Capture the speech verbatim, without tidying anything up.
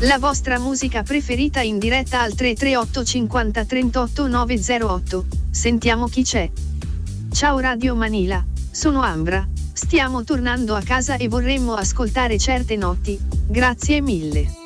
La vostra musica preferita in diretta al tre tre otto cinquanta trentotto nove zero otto. Sentiamo chi c'è. Ciao Radio Manila, sono Ambra. Stiamo tornando a casa e vorremmo ascoltare certe notti. Grazie mille.